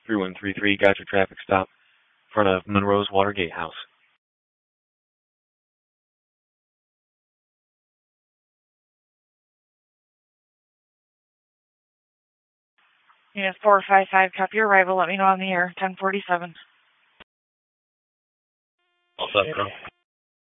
3133, got your traffic stop in front of Monroe's Watergate House. Unit 455, copy your arrival. Let me know on the air. 1047. What's up, bro?